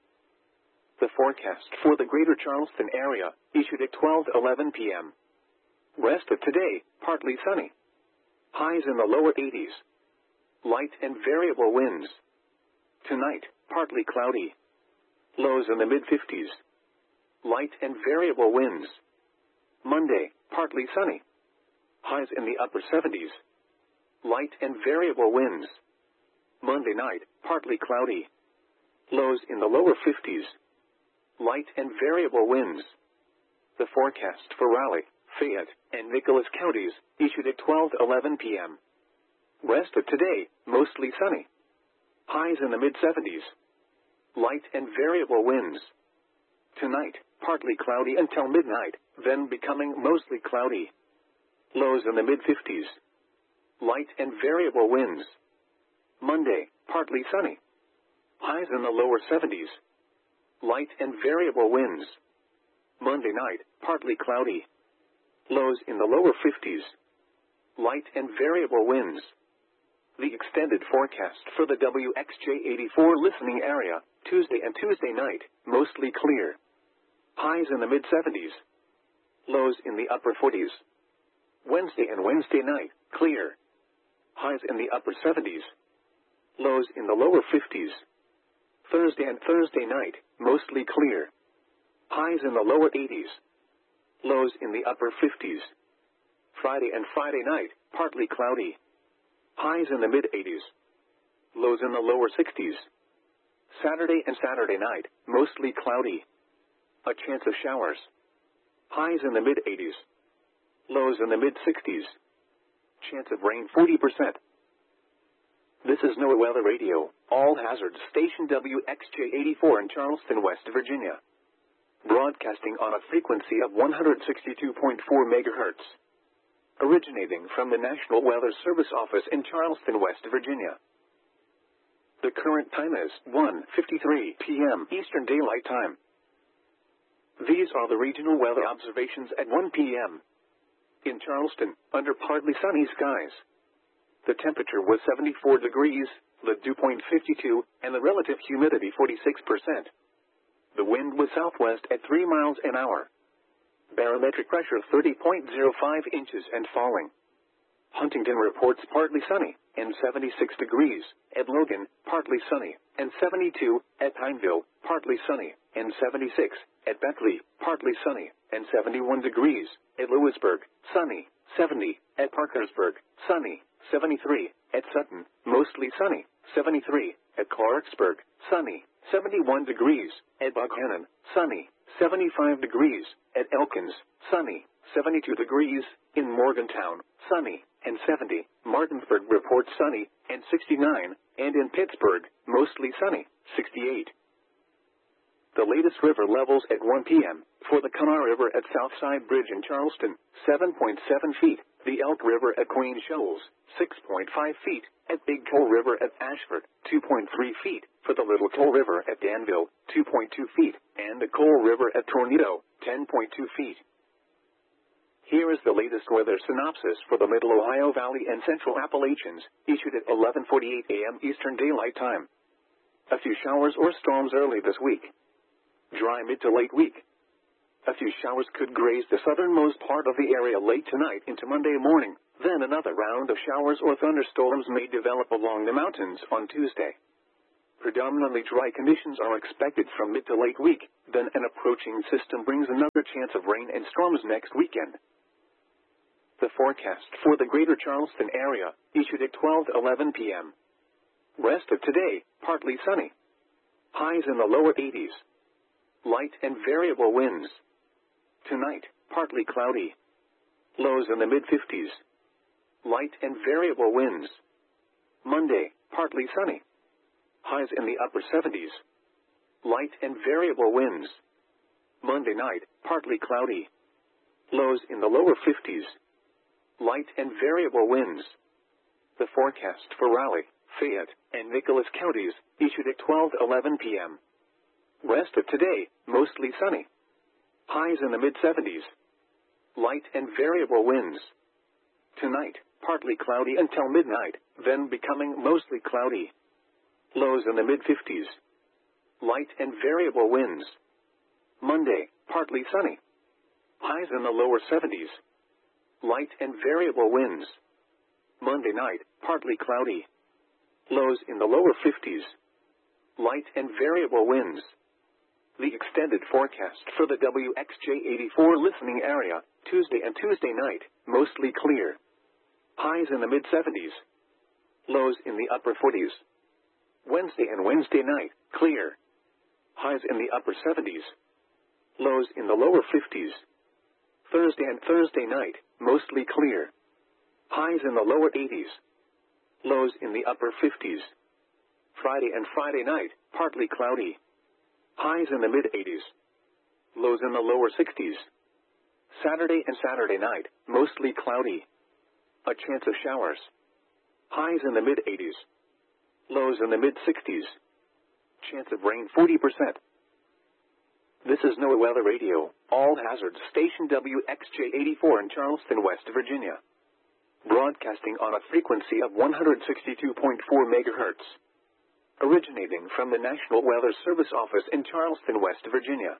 The forecast for the greater Charleston area, issued at twelve eleven p m Rest of today, partly sunny. Highs in the lower eighties. Light and variable winds. Tonight, partly cloudy. Lows in the mid-fifties. Light and variable winds. Monday, partly sunny. Highs in the upper seventies. Light and variable winds. Monday night, partly cloudy. Lows in the lower fifties. Light and variable winds. The forecast for Raleigh, Fayette, and Nicholas counties, issued at twelve eleven p m Rest of today, mostly sunny. Highs in the mid-seventies. Light and variable winds. Tonight, partly cloudy until midnight, then becoming mostly cloudy. Lows in the mid-fifties. Light and variable winds. Monday, partly sunny. Highs in the lower seventies. Light and variable winds. Monday night, partly cloudy. Lows in the lower fifties. Light and variable winds. The extended forecast for the W X J eighty-four listening area, Tuesday and Tuesday night, mostly clear. Highs in the mid-seventies. Lows in the upper forties. Wednesday and Wednesday night, clear. Highs in the upper seventies. Lows in the lower fifties. Thursday and Thursday night, mostly clear. Highs in the lower eighties. Lows in the upper fifties. Friday and Friday night, partly cloudy. Highs in the mid-eighties. Lows in the lower sixties. Saturday and Saturday night, mostly cloudy. A chance of showers. Highs in the mid-eighties. Lows in the mid-sixties. Chance of rain forty percent. This is NOAA Weather Radio, all hazards station W X J eighty-four in Charleston, West Virginia. Broadcasting on a frequency of one hundred sixty-two point four megahertz. Originating from the National Weather Service office in Charleston, West Virginia. The current time is one fifty-three p m Eastern Daylight Time. These are the regional weather observations at one p m In Charleston, under partly sunny skies. The temperature was seventy-four degrees, the dew point fifty-two, and the relative humidity forty-six percent. The wind was southwest at three miles an hour. Barometric pressure thirty point zero five inches and falling. Huntington reports partly sunny, and seventy-six degrees. At Logan, partly sunny, and seventy-two. At Pineville, partly sunny, and seventy-six. At Beckley, partly sunny, and seventy-one degrees. At Lewisburg, sunny, seventy. At Parkersburg, sunny, seventy-three. At Sutton, mostly sunny, seventy-three. At Clarksburg, sunny, seventy-one degrees. At Buchanan, sunny, seventy-five degrees. At Elkins, sunny, seventy-two degrees. In Morgantown, sunny, and seventy. Martinsburg reports sunny, and sixty-nine. And in Pittsburgh, mostly sunny, sixty-eight. The latest river levels at one p m For the Kanawha River at Southside Bridge in Charleston, seven point seven feet. The Elk River at Queen Shoals, six point five feet. At Big Coal River at Ashford, two point three feet. For the Little Coal River at Danville, two point two feet. And the Coal River at Tornado, ten point two feet. Here is the latest weather synopsis for the Middle Ohio Valley and Central Appalachians, issued at eleven forty-eight a m Eastern Daylight Time. A few showers or storms early this week. Dry mid to late week. A few showers could graze the southernmost part of the area late tonight into Monday morning. Then another round of showers or thunderstorms may develop along the mountains on Tuesday. Predominantly dry conditions are expected from mid to late week. Then an approaching system brings another chance of rain and storms next weekend. The forecast for the greater Charleston area, issued at twelve eleven p m Rest of today, partly sunny. Highs in the lower eighties. Light and variable winds. Tonight, partly cloudy. Lows in the mid-fifties. Light and variable winds. Monday, partly sunny. Highs in the upper seventies. Light and variable winds. Monday night, partly cloudy. Lows in the lower fifties. Light and variable winds. The forecast for Raleigh, Fayette, and Nicholas counties, issued at twelve eleven p m Rest of today, mostly sunny. Highs in the mid-seventies. Light and variable winds. Tonight, partly cloudy until midnight, then becoming mostly cloudy. Lows in the mid-fifties. Light and variable winds. Monday, partly sunny. Highs in the lower seventies. Light and variable winds. Monday night, partly cloudy. Lows in the lower fifties. Light and variable winds. The extended forecast for the W X J eighty-four listening area, Tuesday and Tuesday night, mostly clear. Highs in the mid-seventies. Lows in the upper forties. Wednesday and Wednesday night, clear. Highs in the upper seventies. Lows in the lower fifties. Thursday and Thursday night, mostly clear. Highs in the lower eighties. Lows in the upper fifties. Friday and Friday night, partly cloudy. Highs in the mid-eighties. Lows in the lower sixties. Saturday and Saturday night, mostly cloudy. A chance of showers. Highs in the mid-eighties. Lows in the mid-sixties. Chance of rain forty percent. This is NOAA Weather Radio, all hazards station W X J eighty-four in Charleston, West Virginia. Broadcasting on a frequency of one hundred sixty-two point four megahertz. Originating from the National Weather Service office in Charleston, West Virginia.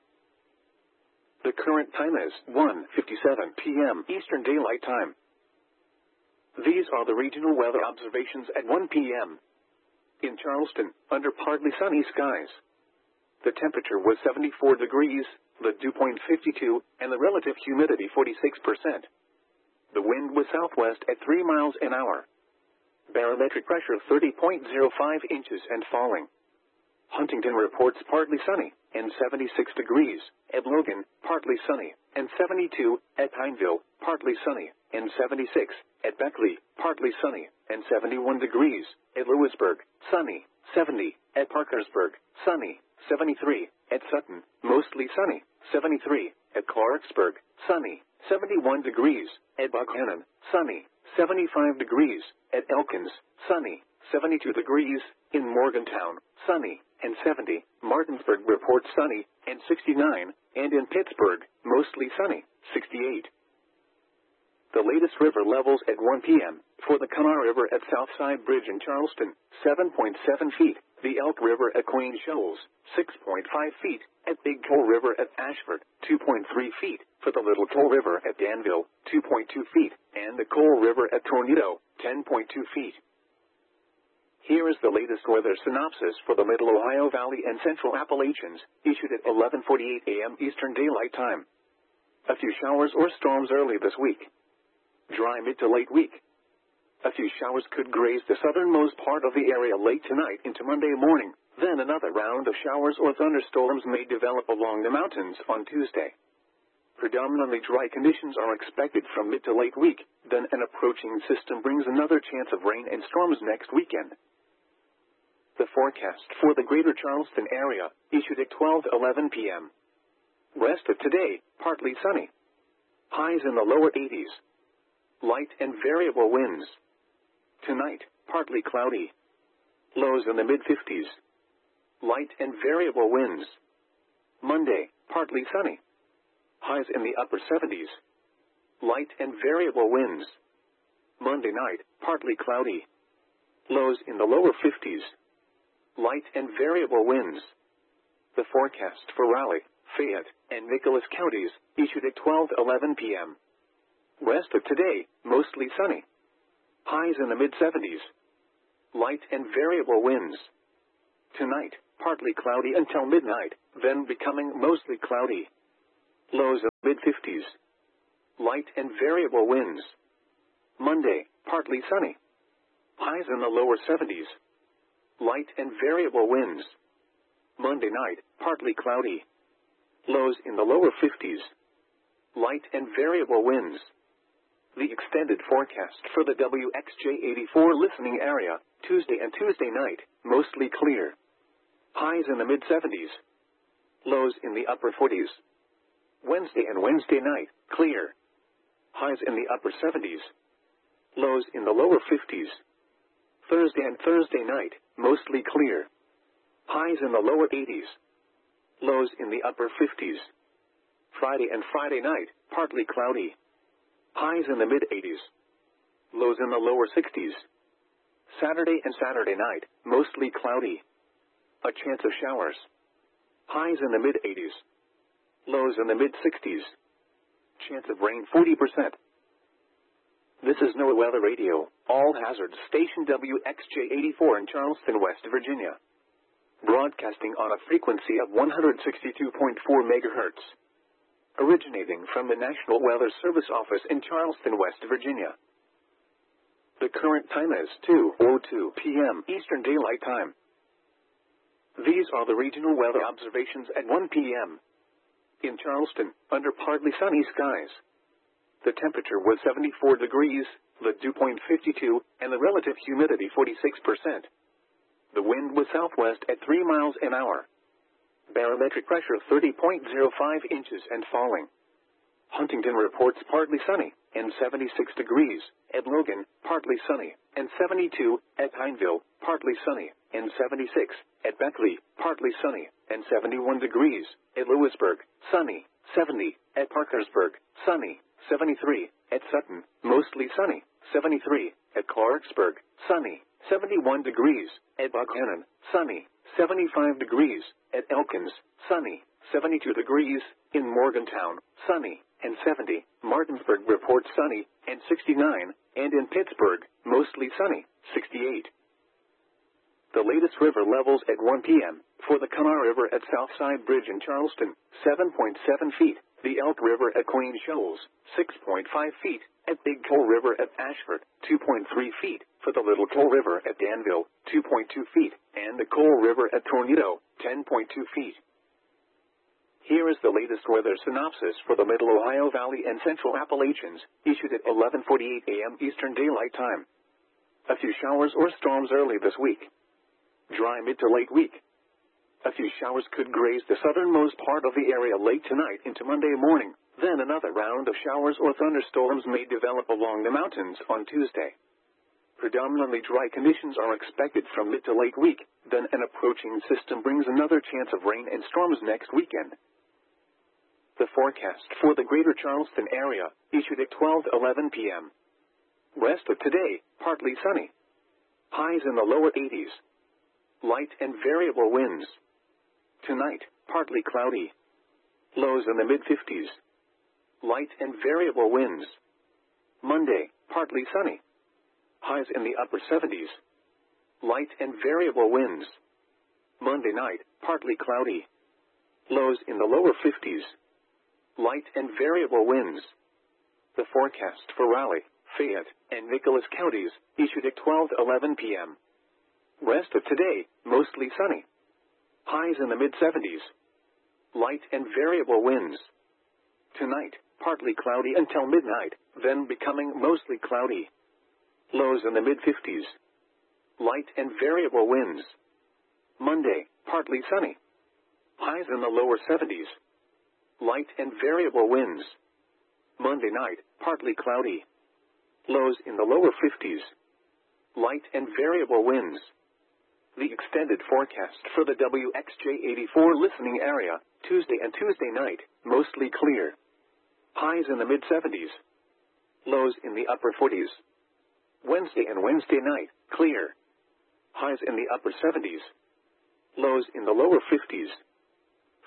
The current time is one fifty-seven p m Eastern Daylight Time. These are the regional weather observations at one p m In Charleston, under partly sunny skies. The temperature was seventy-four degrees, the dew point fifty-two, and the relative humidity forty-six percent. The wind was southwest at three miles an hour. Barometric pressure thirty point zero five inches and falling. Huntington reports partly sunny, and seventy-six degrees. At Logan, partly sunny, and seventy-two. At Pineville, partly sunny, and seventy-six. At Beckley, partly sunny, and seventy-one degrees. At Lewisburg, sunny, seventy. At Parkersburg, sunny, seventy-three. At Sutton, mostly sunny, seventy-three. At Clarksburg, sunny, seventy-one degrees. At Buckhannon, sunny, seventy-five degrees. At Elkins, sunny, seventy-two degrees. In Morgantown, sunny, and seventy. Martinsburg reports sunny, and sixty-nine. And in Pittsburgh, mostly sunny, sixty-eight. The latest river levels at one p m For the Kanawha River at Southside Bridge in Charleston, seven point seven feet. The Elk River at Queen Shoals, six point five feet. At Big Coal River at Ashford, two point three feet. For the Little Coal River at Danville, two point two feet. And the Coal River at Tornado, ten point two feet. Here is the latest weather synopsis for the Middle Ohio Valley and Central Appalachians, issued at eleven forty-eight a m Eastern Daylight Time. A few showers or storms early this week. Dry mid to late week. A few showers could graze the southernmost part of the area late tonight into Monday morning. Then another round of showers or thunderstorms may develop along the mountains on Tuesday. Predominantly dry conditions are expected from mid to late week. Then an approaching system brings another chance of rain and storms next weekend. The forecast for the greater Charleston area, issued at twelve eleven p m Rest of today, partly sunny. Highs in the lower eighties. Light and variable winds. Tonight, partly cloudy. Lows in the mid-fifties. Light and variable winds. Monday, partly sunny. Highs in the upper seventies. Light and variable winds. Monday night, partly cloudy. Lows in the lower fifties. Light and variable winds. The forecast for Raleigh, Fayette, and Nicholas counties, issued at twelve eleven p m Rest of today, mostly sunny. Highs in the mid seventies. Light and variable winds. Tonight, partly cloudy until midnight, then becoming mostly cloudy. Lows of mid fifties. Light and variable winds. Monday, partly sunny. Highs in the lower seventies. Light and variable winds. Monday night, partly cloudy. Lows in the lower fifties. Light and variable winds. The extended forecast for the W X J eighty-four listening area, Tuesday and Tuesday night, mostly clear. Highs in the mid seventies. Lows in the upper forties. Wednesday and Wednesday night, clear. Highs in the upper seventies. Lows in the lower fifties. Thursday and Thursday night, mostly clear. Highs in the lower eighties. Lows in the upper fifties. Friday and Friday night, partly cloudy. Highs in the mid eighties. Lows in the lower sixties. Saturday and Saturday night, mostly cloudy. A chance of showers. Highs in the mid eighties. Lows in the mid sixties. Chance of rain forty percent. This is NOAA Weather Radio, all hazards station W X J eighty-four in Charleston, West Virginia. Broadcasting on a frequency of one hundred sixty-two point four megahertz. Originating from the National Weather Service office in Charleston, West Virginia. The current time is two oh two p m Eastern Daylight Time. These are the regional weather observations at one p m In Charleston, under partly sunny skies. The temperature was seventy-four degrees, the dew point fifty-two, and the relative humidity forty-six percent. The wind was southwest at three miles an hour. Barometric pressure thirty point oh five inches and falling. Huntington reports partly sunny, and seventy-six degrees. At Logan, partly sunny, and seventy-two. At Pineville, partly sunny, and seventy-six. At Beckley, partly sunny, and seventy-one degrees. At Lewisburg, sunny, seventy. At Parkersburg, sunny, seventy-three. At Sutton, mostly sunny, seventy-three. At Clarksburg, sunny, seventy-one degrees. At Buchanan, sunny, seventy-five degrees. At Elkins, sunny, seventy-two degrees. In Morgantown, sunny, and seventy. Martinsburg reports sunny, and sixty-nine. And in Pittsburgh, mostly sunny, sixty-eight. The latest river levels at one p m for the Kanawha River at Southside Bridge in Charleston, seven point seven feet. The Elk River at Queen Shoals, six point five feet. At Big Coal River at Ashford, two point three feet. For the Little Coal River at Danville, two point two feet. And the Coal River at Tornado, ten point two feet. Here is the latest weather synopsis for the Middle Ohio Valley and Central Appalachians, issued at eleven forty-eight a m Eastern Daylight Time. A few showers or storms early this week. Dry mid to late week. A few showers could graze the southernmost part of the area late tonight into Monday morning. Then another round of showers or thunderstorms may develop along the mountains on Tuesday. Predominantly dry conditions are expected from mid to late week. Then an approaching system brings another chance of rain and storms next weekend. The forecast for the greater Charleston area, issued at twelve eleven p m Rest of today, partly sunny. Highs in the lower eighties. Light and variable winds. Tonight, partly cloudy. Lows in the mid fifties. Light and variable winds. Monday, partly sunny. Highs in the upper seventies. Light and variable winds. Monday night, partly cloudy. Lows in the lower fifties. Light and variable winds. The forecast for Raleigh, Fayette, and Nicholas counties, issued at twelve eleven p m Rest of today, mostly sunny. Highs in the mid seventies. Light and variable winds. Tonight, partly cloudy until midnight, then becoming mostly cloudy. Lows in the mid fifties. Light and variable winds. Monday, partly sunny. Highs in the lower seventies. Light and variable winds. Monday night, partly cloudy. Lows in the lower fifties. Light and variable winds. The extended forecast for the W X J eighty-four listening area, Tuesday and Tuesday night, mostly clear. Highs in the mid seventies. Lows in the upper forties. Wednesday and Wednesday night, clear. Highs in the upper seventies. Lows in the lower fifties.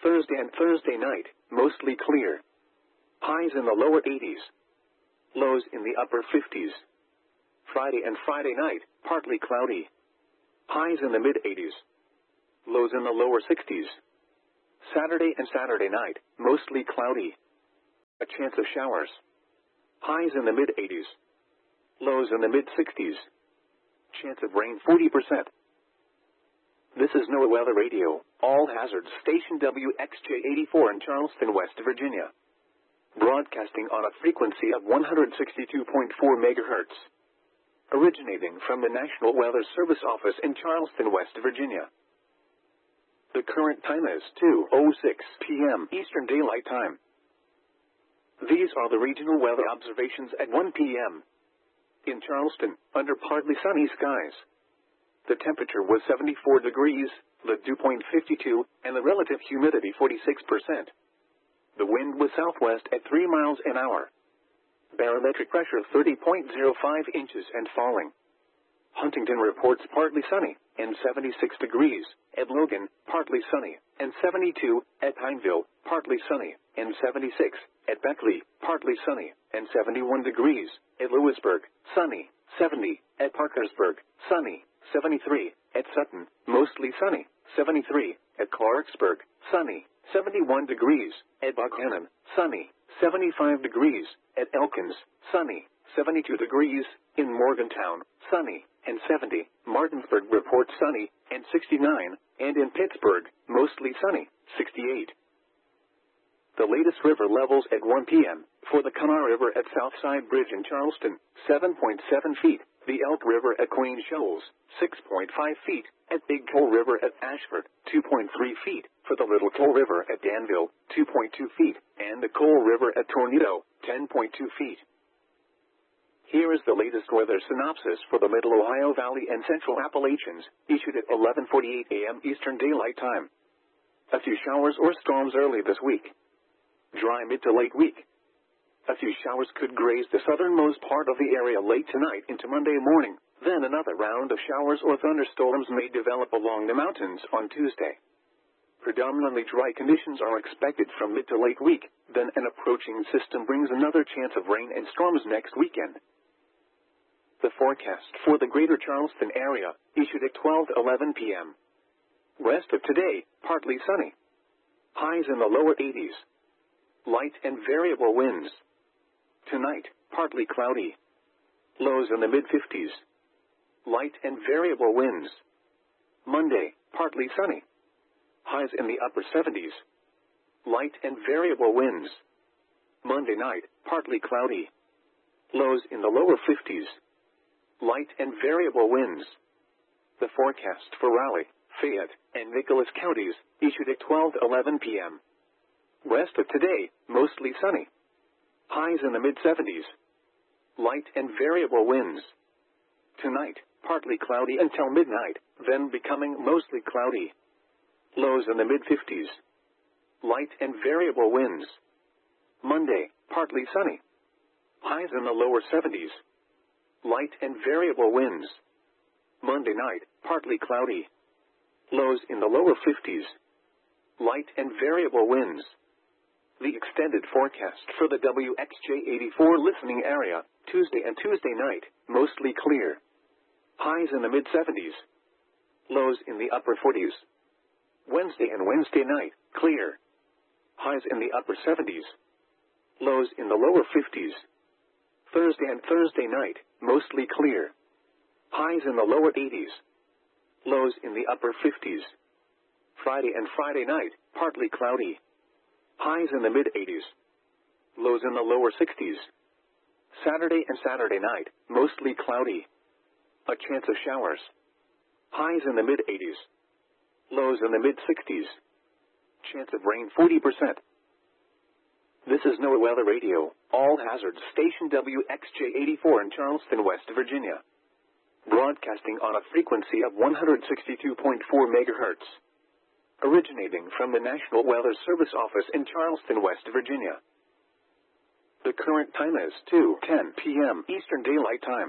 Thursday and Thursday night, mostly clear. Highs in the lower eighties. Lows in the upper fifties. Friday and Friday night, partly cloudy. Highs in the mid-eighties. Lows in the lower sixties. Saturday and Saturday night, mostly cloudy. A chance of showers. Highs in the mid-eighties. Lows in the mid-sixties. Chance of rain forty percent. This is NOAA Weather Radio, all hazards station W X J eighty-four in Charleston, West Virginia. Broadcasting on a frequency of one hundred sixty-two point four megahertz. Originating from the National Weather Service office in Charleston, West Virginia. The current time is two oh six p m Eastern Daylight Time. These are the regional weather observations at one p m In Charleston, under partly sunny skies. The temperature was seventy-four degrees, the dew point fifty-two, and the relative humidity forty-six percent. The wind was southwest at three miles an hour. Barometric pressure thirty point oh five inches and falling. Huntington reports partly sunny, and seventy-six degrees. At Logan, partly sunny, and seventy-two. At Pineville, partly sunny, and seventy-six. At Beckley, partly sunny, and seventy-one degrees. At Lewisburg, sunny, seventy. At Parkersburg, sunny, seventy-three. At Sutton, mostly sunny, seventy-three. At Clarksburg, sunny, seventy-one degrees. At Buckhannon, sunny, seventy-five degrees. At Elkins, sunny, seventy-two degrees. In Morgantown, sunny, and seventy. Martinsburg reports sunny, and sixty-nine. And in Pittsburgh, mostly sunny, sixty-eight. The latest river levels at one p m for the Kanawha River at Southside Bridge in Charleston, seven point seven feet. The Elk River at Queen Shoals, six point five feet. At Big Coal River at Ashford, two point three feet. For the Little Coal River at Danville, two point two feet. And the Coal River at Tornado, ten point two feet. Here is the latest weather synopsis for the Middle Ohio Valley and Central Appalachians, issued at eleven forty-eight a m Eastern Daylight Time. A few showers or storms early this week. Dry mid to late week. A few showers could graze the southernmost part of the area late tonight into Monday morning. Then another round of showers or thunderstorms may develop along the mountains on Tuesday. Predominantly dry conditions are expected from mid to late week. Then an approaching system brings another chance of rain and storms next weekend. The forecast for the greater Charleston area, issued at twelve eleven p m Rest of today, partly sunny. Highs in the lower eighties. Light and variable winds. Tonight, partly cloudy. Lows in the mid-fifties. Light and variable winds. Monday, partly sunny. Highs in the upper seventies. Light and variable winds. Monday night, partly cloudy. Lows in the lower fifties. Light and variable winds. The forecast for Raleigh, Fayette, and Nicholas counties, issued at twelve eleven p m Rest of today, mostly sunny. Highs in the mid-seventies. Light and variable winds. Tonight, partly cloudy until midnight, then becoming mostly cloudy. Lows in the mid-fifties. Light and variable winds. Monday, partly sunny. Highs in the lower seventies. Light and variable winds. Monday night, partly cloudy. Lows in the lower fifties. Light and variable winds. The extended forecast for the W X J eighty-four listening area, Tuesday and Tuesday night, mostly clear. Highs in the mid-seventies. Lows in the upper forties. Wednesday and Wednesday night, clear. Highs in the upper seventies. Lows in the lower fifties. Thursday and Thursday night, mostly clear. Highs in the lower eighties. Lows in the upper fifties. Friday and Friday night, partly cloudy. Highs in the mid-eighties. Lows in the lower sixties. Saturday and Saturday night, mostly cloudy. A chance of showers. Highs in the mid-eighties. Lows in the mid-sixties. Chance of rain forty percent. This is NOAA Weather Radio, all hazards station W X J eighty-four in Charleston, West Virginia. Broadcasting on a frequency of one hundred sixty-two point four megahertz. Originating from the National Weather Service office in Charleston, West Virginia. The current time is two ten p m Eastern Daylight Time.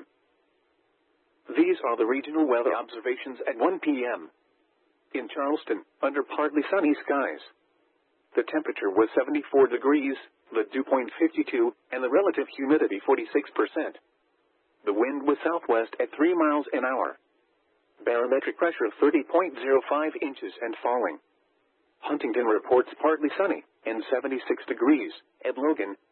These are the regional weather observations at one p m In Charleston, under partly sunny skies. The temperature was seventy-four degrees, the dew point fifty-two, and the relative humidity forty-six percent. The wind was southwest at three miles an hour. Barometric pressure thirty point zero five inches and falling. Huntington reports partly sunny and seventy-six degrees. At Logan,